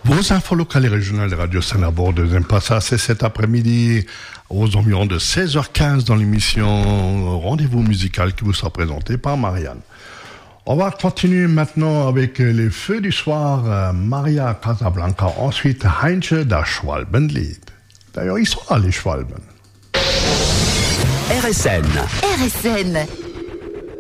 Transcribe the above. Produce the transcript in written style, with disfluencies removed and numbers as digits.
Vos infos locales et régionales de Radio Saint-Labour, deuxième passage, c'est cet après-midi aux environs de 16h15 dans l'émission Rendez-vous musical qui vous sera présenté par Marianne. On va continuer maintenant avec les feux du soir, Maria Casablanca, ensuite Heinz der Schwalbenlied. D'ailleurs, ils sont là les Schwalben. RSN. RSN.